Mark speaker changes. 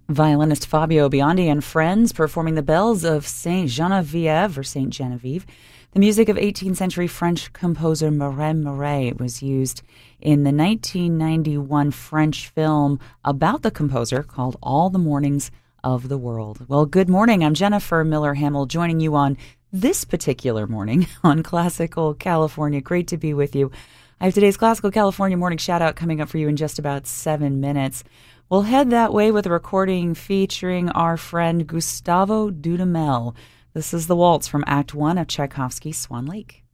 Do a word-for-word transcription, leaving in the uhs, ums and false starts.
Speaker 1: Violinist Fabio Biondi and friends performing the bells of Saint Genevieve or Saint Genevieve. The music of eighteenth century French composer Marin Marais was used in the nineteen ninety-one French film about the composer called All the Mornings of the World. Well, good morning. I'm Jennifer Miller Hamill, joining you on this particular morning on Classical California. Great to be with you. I have today's Classical California morning shout out coming up for you in just about seven minutes. We'll head that way with a recording featuring our friend Gustavo Dudamel. This is the waltz from Act One of Tchaikovsky's Swan Lake.